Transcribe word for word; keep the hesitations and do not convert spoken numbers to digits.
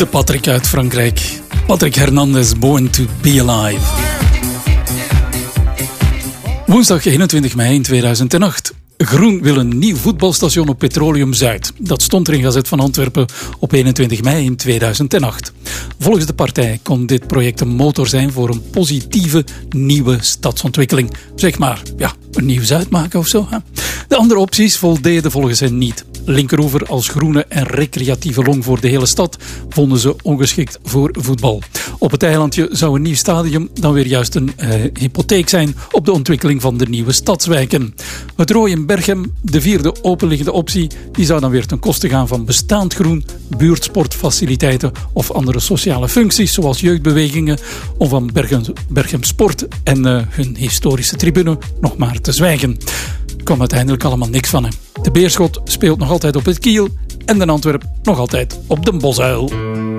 De Patrick uit Frankrijk. Patrick Hernandez, Born to be Alive. Woensdag eenentwintig mei in tweeduizend acht. Groen wil een nieuw voetbalstation op Petroleum Zuid. Dat stond er in Gazet van Antwerpen op eenentwintig mei in tweeduizend acht. Volgens de partij kon dit project een motor zijn voor een positieve nieuwe stadsontwikkeling. Zeg maar, ja, een nieuw Zuid maken of zo. Hè? De andere opties voldeden volgens hen niet. Linkeroever als groene en recreatieve long voor de hele stad vonden ze ongeschikt voor voetbal. Op het eilandje zou een nieuw stadion dan weer juist een eh, hypotheek zijn op de ontwikkeling van de nieuwe stadswijken. Het Rooi in Berchem, de vierde openliggende optie, die zou dan weer ten koste gaan van bestaand groen, buurtsportfaciliteiten of andere sociale functies zoals jeugdbewegingen of van Berchem, Berchem Sport en uh, hun historische tribune nog maar te zwijgen. Er kwam uiteindelijk allemaal niks van hem. De Beerschot speelt nog altijd op het Kiel en de Antwerp nog altijd op de Bosuil.